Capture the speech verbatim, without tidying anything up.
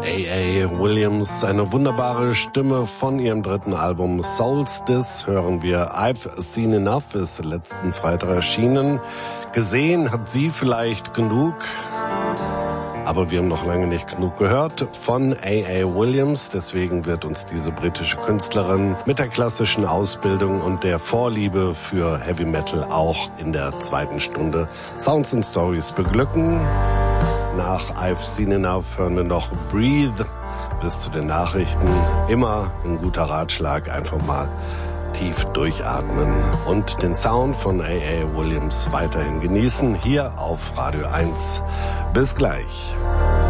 A A. Williams, eine wunderbare Stimme von ihrem dritten Album Solstice, hören wir I've Seen Enough, ist letzten Freitag erschienen. Gesehen hat sie vielleicht genug, aber wir haben noch lange nicht genug gehört von A A. Williams. Deswegen wird uns diese britische Künstlerin mit der klassischen Ausbildung und der Vorliebe für Heavy Metal auch in der zweiten Stunde Sounds and Stories beglücken. Nach I've Seen Enough hören wir noch Breathe bis zu den Nachrichten. Immer ein guter Ratschlag, einfach mal tief durchatmen und den Sound von A A. Williams weiterhin genießen, hier auf Radio eins. Bis gleich.